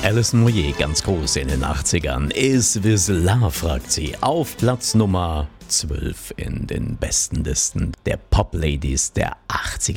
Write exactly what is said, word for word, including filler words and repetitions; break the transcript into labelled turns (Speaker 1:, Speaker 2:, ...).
Speaker 1: Alison Moyet, ganz groß in den achtzigern. Is This Love, fragt sie. Auf Platz Nummer zwölf in den besten Listen der Pop-Ladies der achtziger.